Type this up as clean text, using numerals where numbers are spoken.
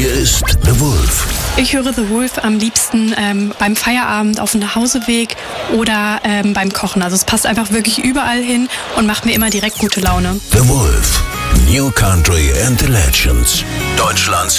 Hier ist The Wolf. Ich höre The Wolf am liebsten beim Feierabend auf dem Nachhauseweg oder beim Kochen. Also es passt einfach wirklich überall hin und macht mir immer direkt gute Laune. The Wolf. New Country and the Legends. Deutschlands